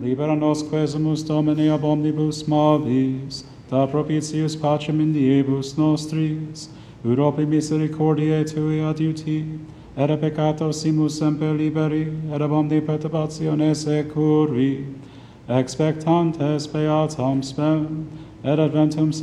libera nos quesumus Domini ab omnibus malis, da propitius pacem in diebus nostris, Europe misericordiae Tui adiuti, et a peccato simus semper liberi, et ab omni perturbatione securi, expectantes beatam spem, et adventum